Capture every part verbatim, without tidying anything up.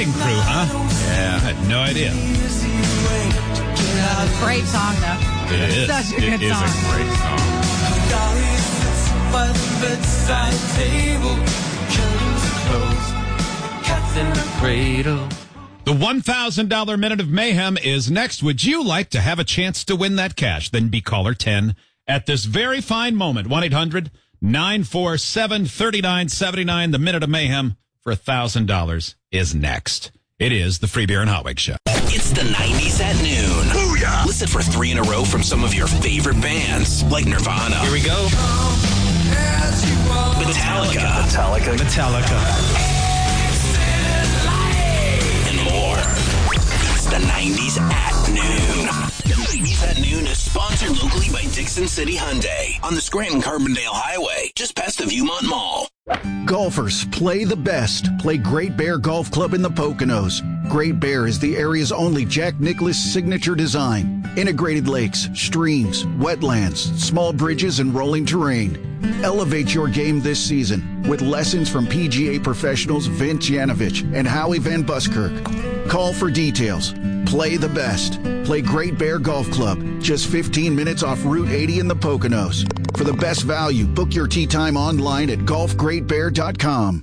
Wrecking Crew, huh? Yeah, I had no idea. Great song, though. It is. Such a good it song. is a great song. By the bedside table, curtains closed, cats in the cradle. The one thousand dollars Minute of Mayhem is next. Would you like to have a chance to win that cash? Then be caller ten at this very fine moment. one eight hundred nine four seven three nine seven nine. The Minute of Mayhem for one thousand dollars is next. It is the Free Beer and Hot Wings Show. It's the nineties at noon. Booyah! Listen for three in a row from some of your favorite bands, like Nirvana. Here we go. Metallica. Metallica. Metallica. And more. It's the nineties at noon. The nineties at noon is sponsored locally by Dixon City Hyundai on the Scranton-Carbondale Highway, just past the Viewmont Mall. Golfers, play the best. Play Great Bear Golf Club in the Poconos. Great Bear is the area's only Jack Nicklaus signature design. Integrated lakes, streams, wetlands, small bridges, and rolling terrain. Elevate your game this season with lessons from P G A professionals Vince Janovich and Howie Van Buskirk. Call for details. Play the best. Play Great Bear Golf Club, just fifteen minutes off Route eighty in the Poconos. For the best value, book your tee time online at golf great bear dot com.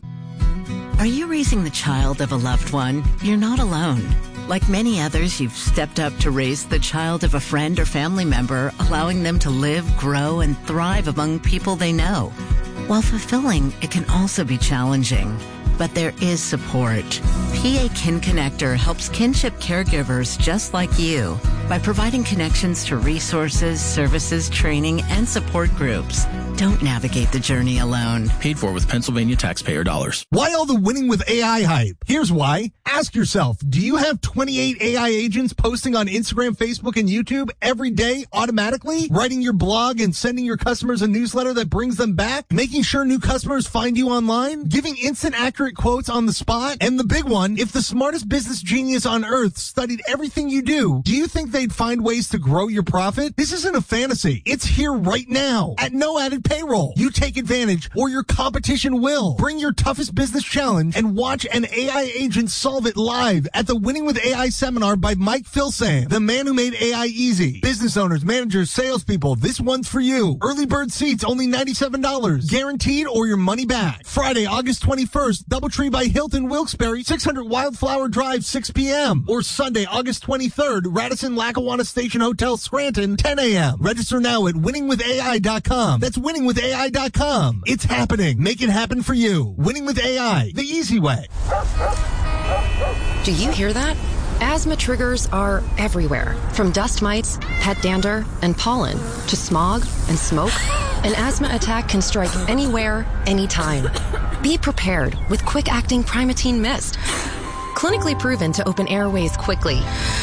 Are you raising the child of a loved one? You're not alone. Like many others, you've stepped up to raise the child of a friend or family member, allowing them to live, grow, and thrive among people they know. While fulfilling, it can also be challenging. But there is support. P A Kin Connector helps kinship caregivers just like you by providing connections to resources, services, training, and support groups. Don't navigate the journey alone. Paid for with Pennsylvania taxpayer dollars. Why all the winning with A I hype? Here's why. Ask yourself, do you have twenty-eight A I agents posting on Instagram, Facebook, and YouTube every day automatically? Writing your blog and sending your customers a newsletter that brings them back? Making sure new customers find you online? Giving instant accurate quotes on the spot? And the big one, if the smartest business genius on earth studied everything you do, do you think they'd find ways to grow your profit? This isn't a fantasy. It's here right now at no added payroll. You take advantage or your competition will. Bring your toughest business challenge and watch an A I agent solve it live at the Winning with A I seminar by Mike Filsaime, the man who made A I easy. Business owners, managers, salespeople, this one's for you. Early bird seats only ninety-seven dollars. Guaranteed or your money back. Friday, August twenty-first, Doubletree by Hilton Wilkes-Barre, six hundred Wildflower Drive, six p.m. Or Sunday, August twenty-third, Radisson Lackawanna Station Hotel, Scranton, ten a.m. Register now at winning with A I dot com. That's winning with A I dot com. It's happening. Make it happen for you. Winning with A I, the easy way. Do you hear that? Asthma triggers are everywhere, from dust mites, pet dander, and pollen, to smog and smoke. An asthma attack can strike anywhere, anytime. Be prepared with quick-acting Primatene Mist. Clinically proven to open airways quickly.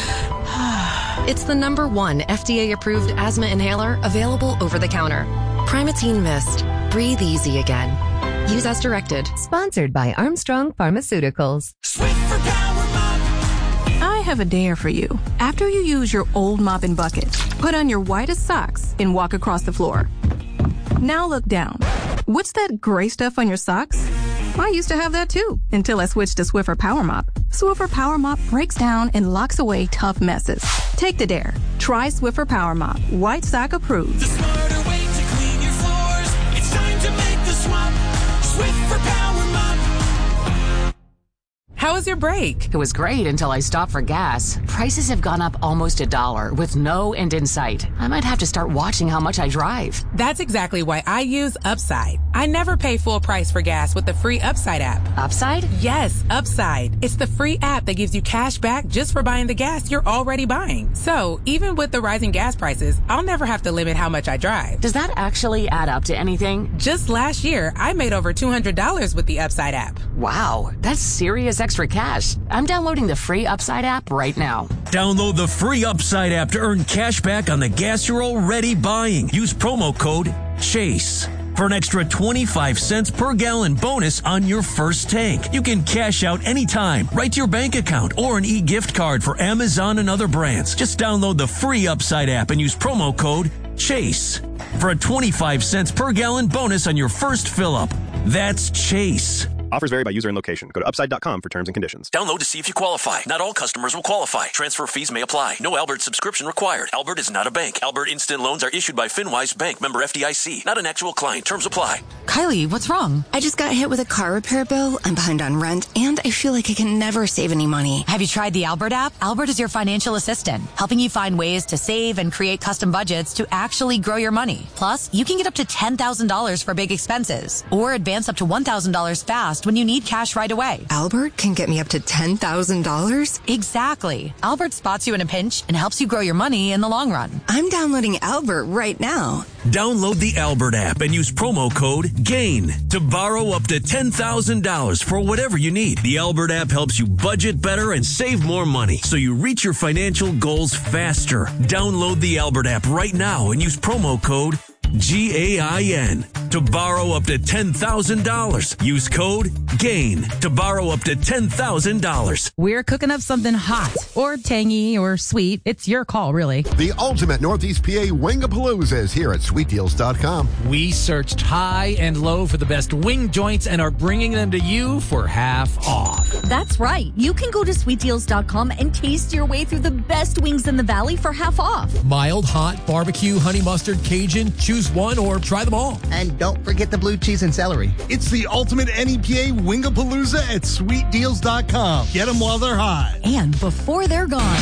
It's the number one F D A-approved asthma inhaler available over the counter. Primatene Mist. Breathe easy again. Use as directed. Sponsored by Armstrong Pharmaceuticals. Swift for Power Mop. I have a dare for you. After you use your old mop and bucket, put on your whitest socks and walk across the floor. Now look down. What's that gray stuff on your socks? I used to have that too, until I switched to Swiffer Power Mop. Swiffer Power Mop breaks down and locks away tough messes. Take the dare. Try Swiffer Power Mop. White sock approved. The smarter way to clean your floors. It's time to make the swap. Swiffer Power Mop. How was your break? It was great until I stopped for gas. Prices have gone up almost a dollar with no end in sight. I might have to start watching how much I drive. That's exactly why I use Upside. I never pay full price for gas with the free Upside app. Upside? Yes, Upside. It's the free app that gives you cash back just for buying the gas you're already buying. So even with the rising gas prices, I'll never have to limit how much I drive. Does that actually add up to anything? Just last year, I made over two hundred dollars with the Upside app. Wow, that's serious extra cash. I'm downloading the free Upside app right now. Download the free Upside app to earn cash back on the gas you're already buying. Use promo code CHASE for an extra twenty-five cents per gallon bonus on your first tank. You can cash out anytime, right to your bank account, or an e-gift card for Amazon and other brands. Just download the free Upside app and use promo code CHASE for a twenty-five cents per gallon bonus on your first fill-up. That's CHASE. Offers vary by user and location. Go to upside dot com for terms and conditions. Download to see if you qualify. Not all customers will qualify. Transfer fees may apply. No Albert subscription required. Albert is not a bank. Albert Instant Loans are issued by FinWise Bank, member F D I C. Not an actual client. Terms apply. Kylie, what's wrong? I just got hit with a car repair bill. I'm behind on rent, and I feel like I can never save any money. Have you tried the Albert app? Albert is your financial assistant, helping you find ways to save and create custom budgets to actually grow your money. Plus, you can get up to ten thousand dollars for big expenses, or advance up to one thousand dollars fast when you need cash right away. Albert can get me up to ten thousand dollars? Exactly. Albert spots you in a pinch and helps you grow your money in the long run. I'm downloading Albert right now. Download the Albert app and use promo code GAIN to borrow up to ten thousand dollars for whatever you need. The Albert app helps you budget better and save more money so you reach your financial goals faster. Download the Albert app right now and use promo code G A I N to borrow up to ten thousand dollars. Use code GAIN to borrow up to ten thousand dollars. We're cooking up something hot or tangy or sweet. It's your call, really. The ultimate Northeast P A Wingapalooza is here at sweet deals dot com. We searched high and low for the best wing joints and are bringing them to you for half off. That's right. You can go to sweet deals dot com and taste your way through the best wings in the valley for half off. Mild, hot, barbecue, honey mustard, Cajun. Choose one or try them all. And don't forget the blue cheese and celery. It's the ultimate N E P A Wingapalooza at sweet deals dot com. Get them while they're hot. And before they're gone.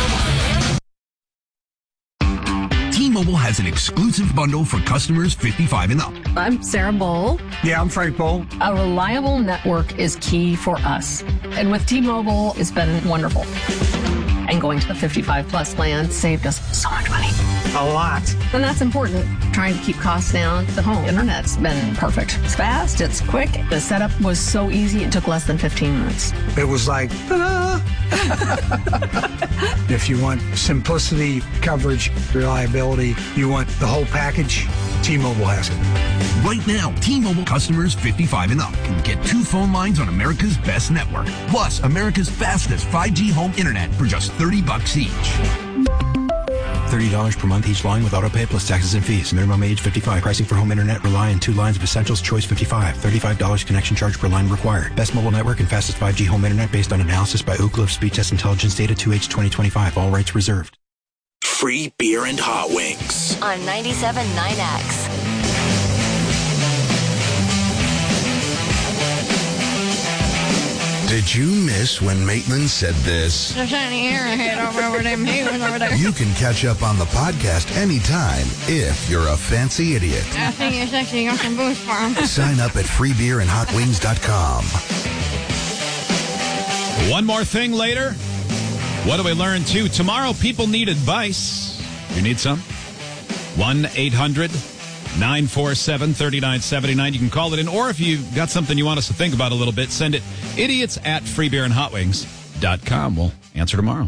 T-Mobile has an exclusive bundle for customers fifty-five and up. I'm Sarah Bowl. Yeah, I'm Frank Bowl. A reliable network is key for us. And with T-Mobile, it's been wonderful. And going to the fifty-five plus plan saved us so much money. A lot. And that's important. Trying to keep costs down. The home internet's been perfect. It's fast. It's quick. The setup was so easy. It took less than fifteen minutes. It was like, ta-da! If you want simplicity, coverage, reliability, you want the whole package, T-Mobile has it. Right now, T-Mobile customers fifty-five and up can get two phone lines on America's best network, plus America's fastest five G home internet for just thirty bucks each. thirty dollars per month each line with autopay plus taxes and fees. Minimum age fifty-five. Pricing for home internet rely on two lines of Essentials. Choice fifty-five. thirty-five dollars connection charge per line required. Best mobile network and fastest five G home internet based on analysis by Ookla Speed Test Intelligence Data two H twenty twenty-five. All rights reserved. Free beer and hot wings. On ninety-seven point nine X. Did you miss when Maitland said this? There's any airhead over them hills over there. You can catch up on the podcast anytime if you're a fancy idiot. I think it's actually got some booze for him. Sign up at free beer and hot wings dot com. One more thing later. What do we learn too? Tomorrow, people need advice. You need some? one eight hundred nine four seven three nine seven nine. You can call it in, or if you've got something you want us to think about a little bit, send it idiots at free beer and hot wings dot com. We'll answer tomorrow.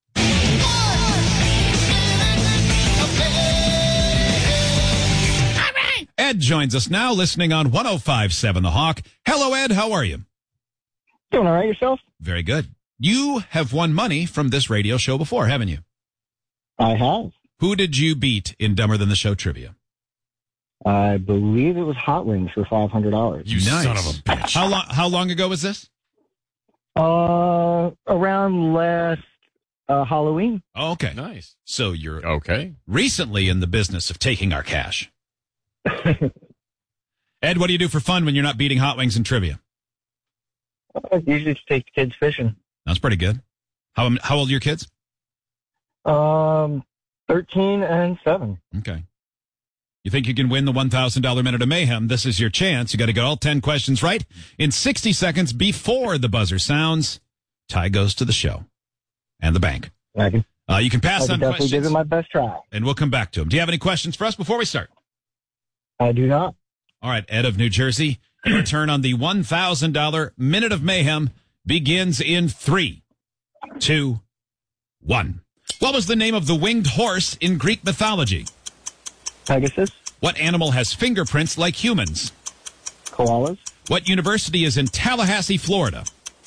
Ed joins us now, listening on one oh five point seven The Hawk. Hello, Ed. How are you? Doing all right, yourself? Very good. You have won money from this radio show before, haven't you? I have. Who did you beat in Dumber Than the Show trivia? I believe it was Hot Wings for five hundred dollars. You nice. Son of a bitch. How long, how long ago was this? Uh, around last uh, Halloween. Oh, okay. Nice. So you're okay. recently in the business of taking our cash. Ed, what do you do for fun when you're not beating Hot Wings in trivia? I usually just take the kids fishing. That's pretty good. How how old are your kids? Um, thirteen and seven. Okay. You think you can win the one thousand dollars Minute of Mayhem? This is your chance. You got to get all ten questions right in sixty seconds before the buzzer sounds. Tie goes to the show and the bank. I can, uh, you can pass I can on definitely questions. give it my best try. And we'll come back to them. Do you have any questions for us before we start? I do not. All right, Ed of New Jersey, your turn on the one thousand dollars Minute of Mayhem begins in three, two, one. What was the name of the winged horse in Greek mythology? Pegasus. What animal has fingerprints like humans? Koalas. What university is in Tallahassee, Florida?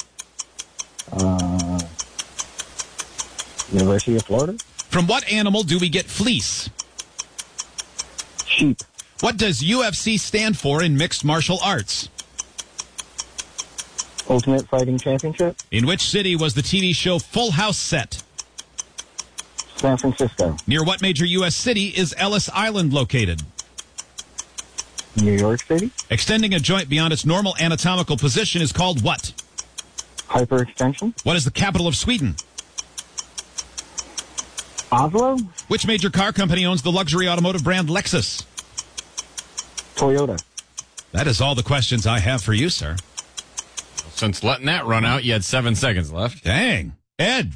Uh, University of Florida. From what animal do we get fleece? Sheep. What does U F C stand for in mixed martial arts? Ultimate Fighting Championship. In which city was the T V show Full House set? San Francisco. Near what major U S city is Ellis Island located? New York City. Extending a joint beyond its normal anatomical position is called what? Hyperextension. What is the capital of Sweden? Oslo. Which major car company owns the luxury automotive brand Lexus? Toyota. That is all the questions I have for you, sir. Since letting that run out, you had seven seconds left. Dang. Ed,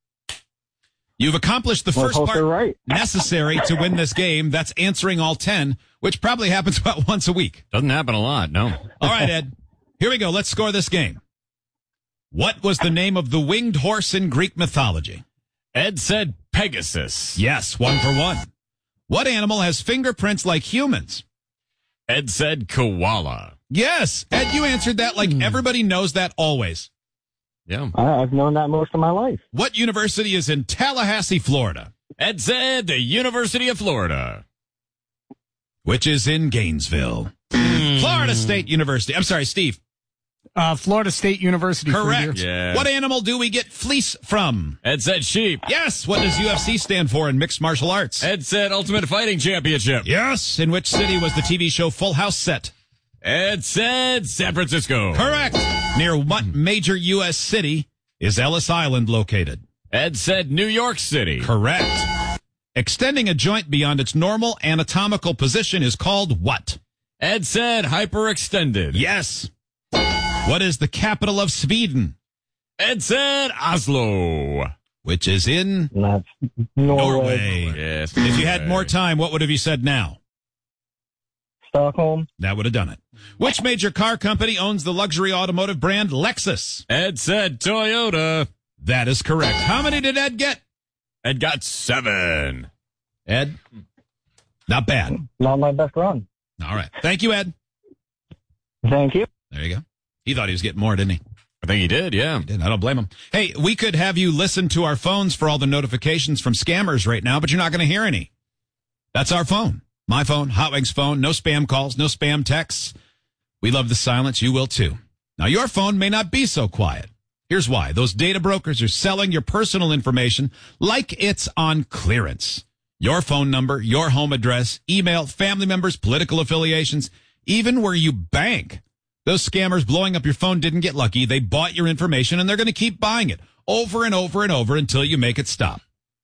you've accomplished the Well, first hope part they're right. necessary to win this game. That's answering all ten, which probably happens about once a week. Doesn't happen a lot, no. All right, Ed. Here we go. Let's score this game. What was the name of the winged horse in Greek mythology? Ed said Pegasus. Yes, one for one. What animal has fingerprints like humans? Ed said koala. Yes. Ed, you answered that like everybody knows that always. Yeah. I- I've known that most of my life. What university is in Tallahassee, Florida? Ed said the University of Florida. Which is in Gainesville. Florida State University. I'm sorry, Steve. Uh, Florida State University. for a Correct. year. Yeah. What animal do we get fleece from? Ed said sheep. Yes. What does U F C stand for in mixed martial arts? Ed said Ultimate Fighting Championship. Yes. In which city was the T V show Full House set? Ed said San Francisco. Correct. Near what major U S city is Ellis Island located? Ed said New York City. Correct. Extending a joint beyond its normal anatomical position is called what? Ed said hyperextended. Yes. What is the capital of Sweden? Ed said Oslo. Which is in That's Norway. Norway. Yes. If you had more time, what would have you said now? Stockholm. That would have done it. Which major car company owns the luxury automotive brand Lexus? Ed said Toyota. That is correct. How many did Ed get? Ed got seven. Ed? Not bad. Not my best run. All right. Thank you, Ed. Thank you. There you go. He thought he was getting more, didn't he? I think he did, yeah. He did. I don't blame him. Hey, we could have you listen to our phones for all the notifications from scammers right now, but you're not going to hear any. That's our phone. My phone, Hot Wings phone. No spam calls, no spam texts. We love the silence. You will too. Now, your phone may not be so quiet. Here's why. Those data brokers are selling your personal information like it's on clearance. Your phone number, your home address, email, family members, political affiliations, even where you bank. Those scammers blowing up your phone didn't get lucky. They bought your information, and they're going to keep buying it over and over and over until you make it stop.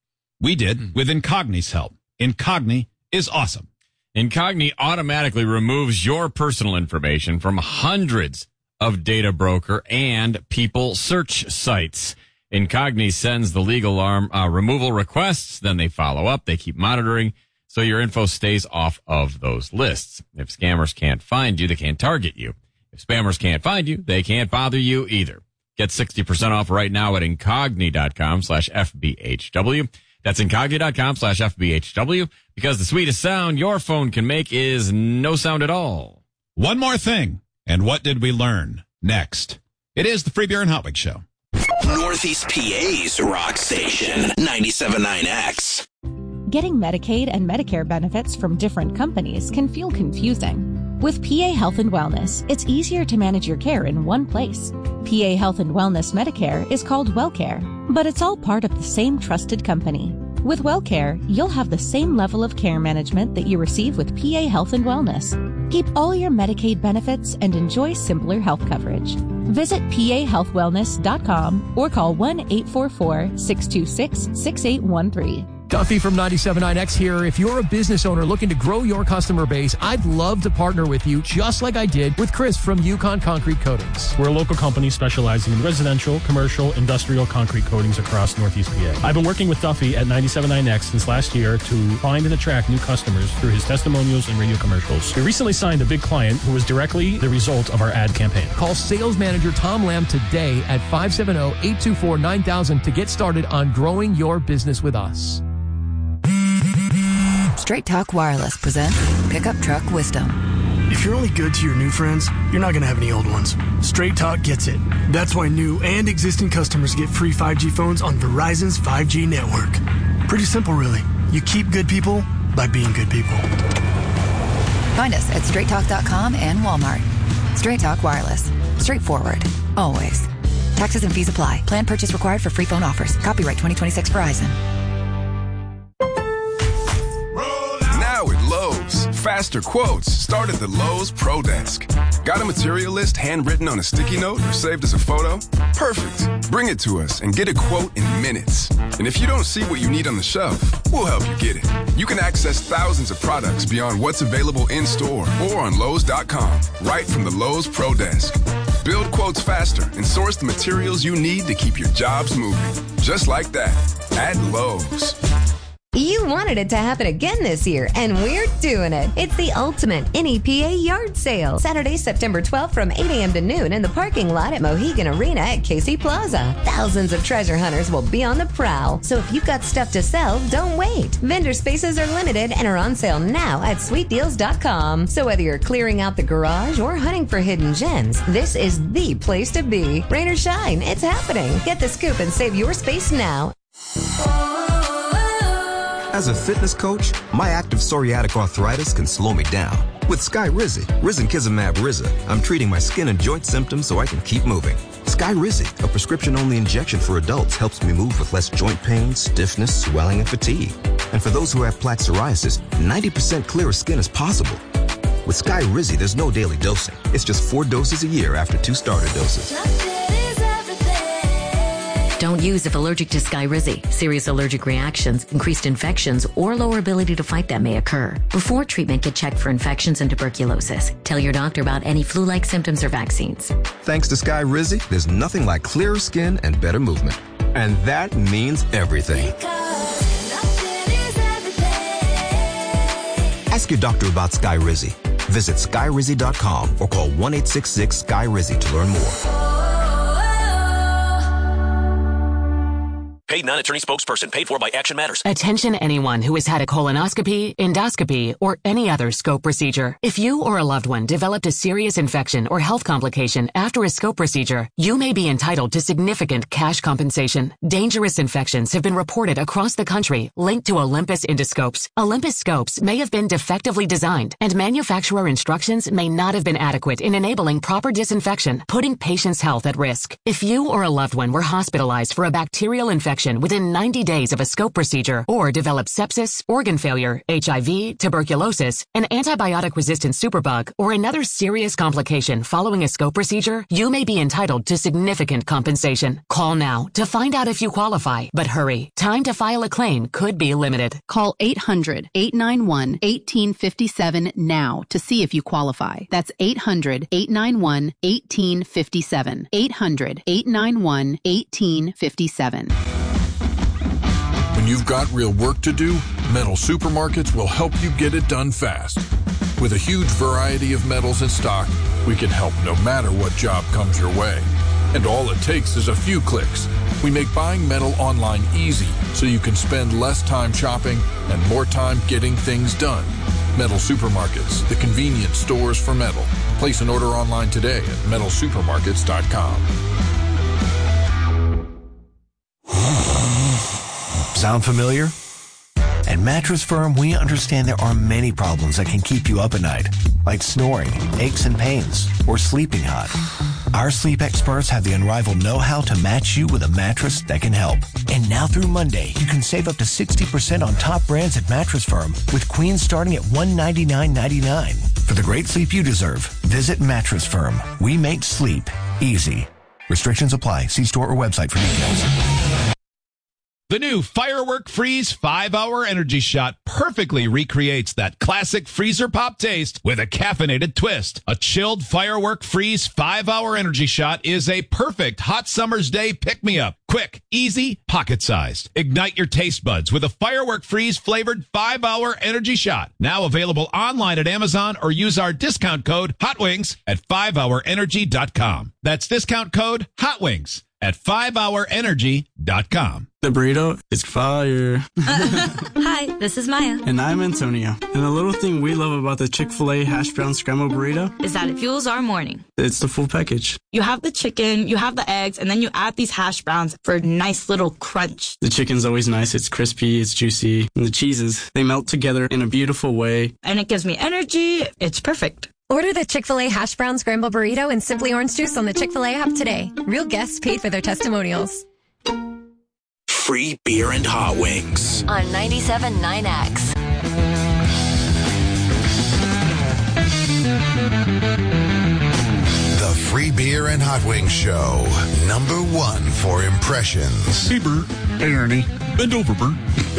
We did with Incogni's help. Incogni is awesome. Incogni automatically removes your personal information from hundreds of data broker and people search sites. Incogni sends the legal arm uh, removal requests, then they follow up, they keep monitoring, so your info stays off of those lists. If scammers can't find you, they can't target you. If spammers can't find you, they can't bother you either. Get sixty percent off right now at Incogni.com slash FBHW. That's Incogni.com slash FBHW, because the sweetest sound your phone can make is no sound at all. One more thing. And what did we learn? Next. It is the Free Beer and Hot Wings Show. Northeast P A's rock station, ninety-seven point nine X. Getting Medicaid and Medicare benefits from different companies can feel confusing. With P A Health and Wellness, it's easier to manage your care in one place. P A Health and Wellness Medicare is called WellCare, but it's all part of the same trusted company. With WellCare, you'll have the same level of care management that you receive with P A Health and Wellness. Keep all your Medicaid benefits and enjoy simpler health coverage. Visit P A health wellness dot com or call one eight four four, six two six, six eight one three. Duffy from ninety-seven point nine X here. If you're a business owner looking to grow your customer base, I'd love to partner with you, just like I did with Chris from Yukon Concrete Coatings. We're a local company specializing in residential, commercial, industrial concrete coatings across Northeast P A. I've been working with Duffy at ninety-seven point nine X since last year to find and attract new customers through his testimonials and radio commercials. We recently signed a big client who was directly the result of our ad campaign. Call sales manager Tom Lamb today at five seven zero, eight two four, nine thousand to get started on growing your business with us. Straight Talk Wireless presents Pickup Truck Wisdom. If you're only good to your new friends, you're not going to have any old ones. Straight Talk gets it. That's why new and existing customers get free five G phones on Verizon's five G network. Pretty simple, really. You keep good people by being good people. Find us at straight talk dot com and Walmart. Straight Talk Wireless. Straightforward. always. Taxes and fees apply. Plan purchase required for free phone offers. Copyright twenty twenty-six Verizon. Now at Lowe's, faster quotes start at the Lowe's Pro Desk. Got a material list handwritten on a sticky note or saved as a photo? Perfect. Bring it to us and get a quote in minutes. And if you don't see what you need on the shelf, we'll help you get it. You can access thousands of products beyond what's available in-store or on Lowe's dot com, right from the Lowe's Pro Desk. Build quotes faster and source the materials you need to keep your jobs moving. Just like that, at Lowe's. You wanted it to happen again this year, and we're doing it. It's the ultimate N E P A yard sale. Saturday, September twelfth from eight a.m. to noon in the parking lot at Mohegan Arena at Casey Plaza. Thousands of treasure hunters will be on the prowl. So if you've got stuff to sell, don't wait. Vendor spaces are limited and are on sale now at sweet deals dot com. So whether you're clearing out the garage or hunting for hidden gems, this is the place to be. Rain or shine, it's happening. Get the scoop and save your space now. As a fitness coach, my active psoriatic arthritis can slow me down. With Skyrizi, Risankizumab Riza, I'm treating my skin and joint symptoms so I can keep moving. Skyrizi, a prescription-only injection for adults, helps me move with less joint pain, stiffness, swelling, and fatigue. And for those who have plaque psoriasis, ninety percent clearer skin is possible. With Skyrizi, there's no daily dosing. It's just four doses a year after two starter doses. Don't use if allergic to Skyrizi. Serious allergic reactions, increased infections, or lower ability to fight them may occur. Before treatment, get checked for infections and tuberculosis. Tell your doctor about any flu-like symptoms or vaccines. Thanks to Skyrizi, there's nothing like clearer skin and better movement. And that means everything. Ask your doctor about Skyrizi. Visit Skyrizi dot com or call one eight six six Sky Rizi to learn more. Paid non-attorney spokesperson paid for by Action Matters. Attention anyone who has had a colonoscopy, endoscopy, or any other scope procedure. If you or a loved one developed a serious infection or health complication after a scope procedure, you may be entitled to significant cash compensation. Dangerous infections have been reported across the country linked to Olympus endoscopes. Olympus scopes may have been defectively designed, and manufacturer instructions may not have been adequate in enabling proper disinfection, putting patients' health at risk. If you or a loved one were hospitalized for a bacterial infection within ninety days of a scope procedure, or developed sepsis, organ failure, H I V, tuberculosis, an antibiotic-resistant superbug, or another serious complication following a scope procedure, you may be entitled to significant compensation. Call now to find out if you qualify, but hurry. Time to file a claim could be limited. Call eight hundred, eight nine one, one eight five seven now to see if you qualify. That's eight hundred, eight nine one, one eight five seven. eight hundred, eight nine one, one eight five seven. When you've got real work to do, Metal Supermarkets will help you get it done fast. With a huge variety of metals in stock, we can help no matter what job comes your way. And all it takes is a few clicks. We make buying metal online easy so you can spend less time shopping and more time getting things done. Metal Supermarkets, the convenience stores for metal. Place an order online today at metal supermarkets dot com. Sound familiar? At Mattress Firm, we understand there are many problems that can keep you up at night, like snoring, aches and pains, or sleeping hot. Our sleep experts have the unrivaled know-how to match you with a mattress that can help. And now through Monday, you can save up to sixty percent on top brands at Mattress Firm, with queens starting at one hundred ninety-nine ninety-nine. For the great sleep you deserve, visit Mattress Firm. We make sleep easy. Restrictions apply. See store or website for details. The new Firework Freeze five hour Energy Shot perfectly recreates that classic freezer pop taste with a caffeinated twist. A chilled Firework Freeze five hour Energy Shot is a perfect hot summer's day pick-me-up. Quick, easy, pocket-sized. Ignite your taste buds with a Firework Freeze flavored five hour Energy Shot. Now available online at Amazon, or use our discount code HOTWINGS at five hour energy dot com. That's discount code HOTWINGS at five hour energy dot com. The burrito is fire. Hi, this is Maya. And I'm Antonio. And the little thing we love about the Chick-fil-A hash brown scramble burrito is that it fuels our morning. It's the full package. You have the chicken, you have the eggs, and then you add these hash browns for a nice little crunch. The chicken's always nice. It's crispy, it's juicy. And the cheeses, they melt together in a beautiful way. And it gives me energy. It's perfect. Order the Chick-fil-A Hash Brown Scramble Burrito and Simply Orange Juice on the Chick-fil-A app today. Real guests paid for their testimonials. Free beer and hot wings. On ninety-seven point nine X. The Free Beer and Hot Wings Show. Number one for impressions. Hey, Bert. Hey, Ernie. Bend over, Bert.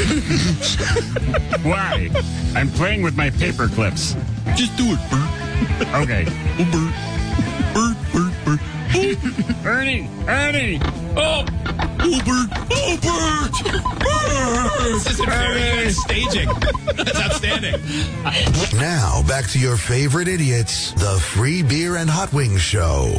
Why? I'm playing with my paper clips. Just do it, Bert. Okay. Oh, Bert. Bert, Bert, Bert. Oh, Ernie. Ernie. Oh. Oh, Bert. Oh, Bert. Bert. This is very good staging. That's outstanding. Now, back to your favorite idiots, the Free Beer and Hot Wings Show.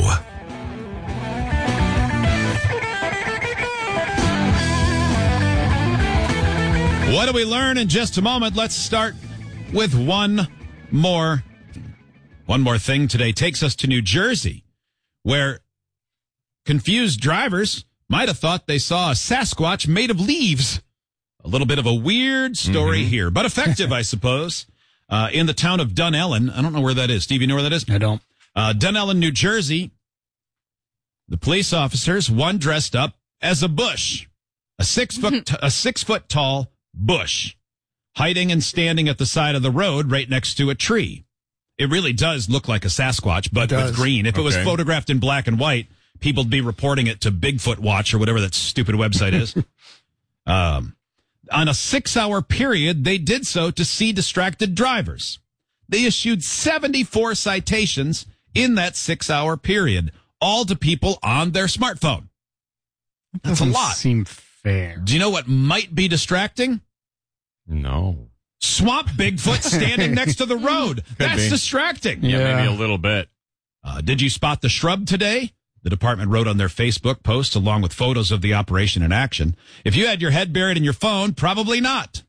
What do we learn in just a moment? Let's start with one more. One more thing today takes us to New Jersey, where confused drivers might have thought they saw a Sasquatch made of leaves. A little bit of a weird story mm-hmm. here, but effective, I suppose. Uh, in the town of Dunellen. I don't know where that is. Steve, you know where that is? I don't. Uh, Dunellen, New Jersey. The police officers, one dressed up as a bush, a six foot, t- a six foot tall bush, hiding and standing at the side of the road right next to a tree. It really does look like a Sasquatch, but with green. If okay. it was photographed in black and white, people would be reporting it to Bigfoot Watch or whatever that stupid website is. um, on a six-hour period, they did so to see distracted drivers. They issued seventy-four citations in that six-hour period, all to people on their smartphone. That's a lot. Seem fair. Do you know what might be distracting? No. Swamp Bigfoot standing next to the road. Could That's be. distracting. Yeah, yeah, maybe a little bit. Uh, did you spot the shrub today? The department wrote on their Facebook post along with photos of the operation in action. If you had your head buried in your phone, probably not.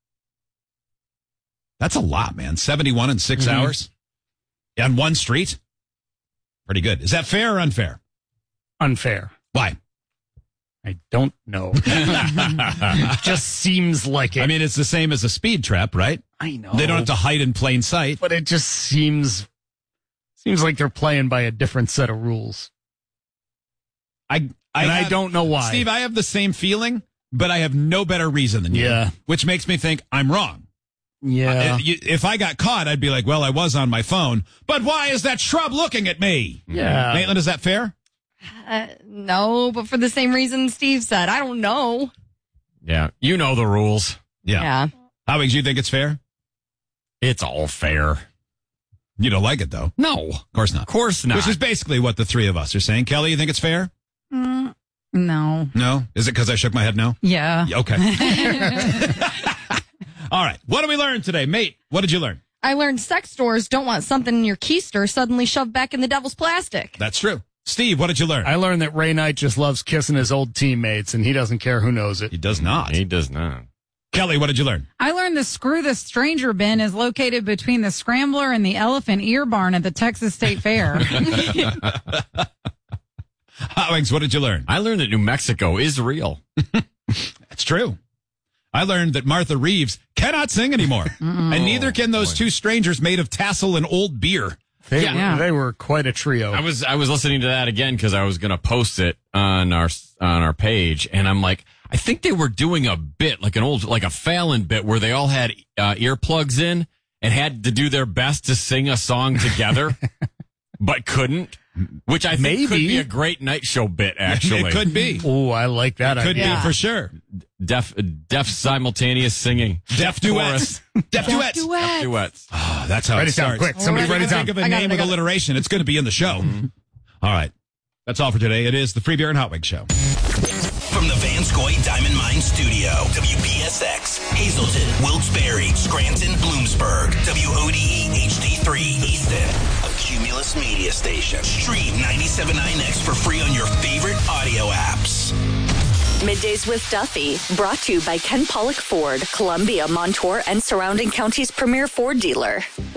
That's a lot, man. seventy-one in six mm-hmm. hours on one street. Pretty good. Is that fair or unfair? Unfair. Why? I don't know. Just seems like it. I mean, it's the same as a speed trap, right? I know. They don't have to hide in plain sight. But it just seems seems like they're playing by a different set of rules. I, I and have, I don't know why. Steve, I have the same feeling, but I have no better reason than you. Yeah. Which makes me think I'm wrong. Yeah. Uh, if I got caught, I'd be like, well, I was on my phone, but why is that shrub looking at me? Yeah. Maitland, is that fair? Uh, no, but for the same reason Steve said. I don't know. Yeah. You know the rules. Yeah. Yeah. Howigs, you think it's fair? It's all fair. You don't like it, though. No. Of course not. Of course not. Which is basically what the three of us are saying. Kelly, you think it's fair? Mm, no. No? Is it because I shook my head no? Yeah. Okay. All right. What did we learn today? Mate, what did you learn? I learned sex stores don't want something in your keister suddenly shoved back in the devil's plastic. That's true. Steve, what did you learn? I learned that Ray Knight just loves kissing his old teammates, and he doesn't care who knows it. He does not. He does not. Kelly, what did you learn? I learned the Screw the Stranger bin is located between the Scrambler and the Elephant Ear Barn at the Texas State Fair. Howigs, what did you learn? I learned that New Mexico is real. That's true. I learned that Martha Reeves cannot sing anymore. Mm-mm. And neither can those two strangers made of tassel and old beer. They, yeah. they were quite a trio. I was I was listening to that again because I was going to post it on our on our page, and I'm like, I think they were doing a bit like an old like a Fallon bit where they all had uh, earplugs in and had to do their best to sing a song together, but couldn't. Which I think Maybe. could be a great night show bit. Actually, it could be. Oh, I like that. It could idea. be for sure. Deaf, deaf simultaneous singing. Deaf duets. Deaf duets. Deaf duets. Oh, that's how write it it down starts. quick. Somebody right. write it down. Think of a I got name it, I with got it. alliteration. It's going to be in the show. Mm-hmm. All right. That's all for today. It is the Free Beer and Hot Wings Show. From the Vanscoy Diamond Mine Studio, W B S X, Hazleton, Wilkes-Barre, Scranton, Bloomsburg, W O D E H D three, Easton, a Cumulus Media Station. Stream ninety-seven point nine X for free on your favorite audio apps. Middays with Duffy, brought to you by Ken Pollock Ford, Columbia, Montour, and surrounding counties' premier Ford dealer.